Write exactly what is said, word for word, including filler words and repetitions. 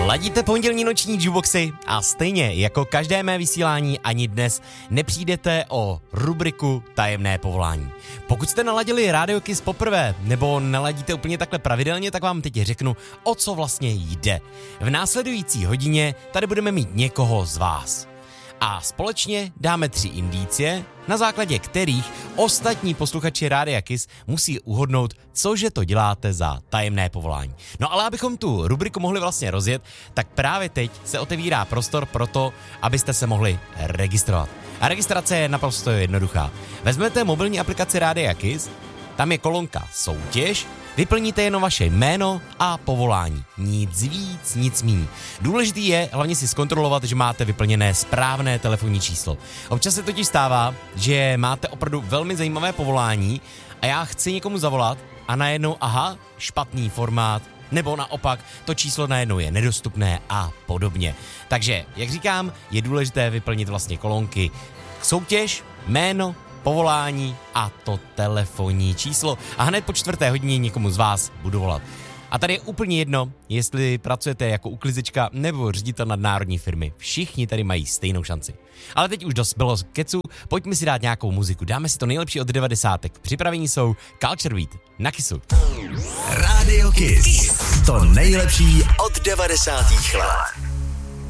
Ladíte pondělní noční jukeboxy a stejně jako každé mé vysílání ani dnes nepřijdete o rubriku Tajemné povolání. Pokud jste naladili Radio Kiss poprvé nebo naladíte úplně takhle pravidelně, tak vám teď řeknu, o co vlastně jde. V následující hodině tady budeme mít někoho z vás. A společně dáme tři indicie, na základě kterých ostatní posluchači Rádia Kiss musí uhodnout, cože to děláte za tajemné povolání. No ale abychom tu rubriku mohli vlastně rozjet, tak právě teď se otevírá prostor pro to, abyste se mohli registrovat. A registrace je naprosto jednoduchá. Vezmete mobilní aplikaci Rádia Kiss, tam je kolonka soutěž, vyplníte jenom vaše jméno a povolání. Nic víc, nic míň. Důležitý je hlavně si zkontrolovat, že máte vyplněné správné telefonní číslo. Občas se totiž stává, že máte opravdu velmi zajímavé povolání a já chci někomu zavolat a najednou, aha, špatný formát, nebo naopak to číslo najednou je nedostupné a podobně. Takže, jak říkám, je důležité vyplnit vlastně kolonky soutěž, jméno, povolání a to telefonní číslo. A hned po čtvrté hodině někomu z vás budu volat. A tady je úplně jedno, jestli pracujete jako uklizečka nebo ředitel nadnárodní firmy. Všichni tady mají stejnou šanci. Ale teď už dost bylo kecu, pojďme si dát nějakou muziku. Dáme si to nejlepší od devadesátek. Připravení jsou Culture Beat na Kissu. Radio Kiss. To nejlepší od devadesátých let.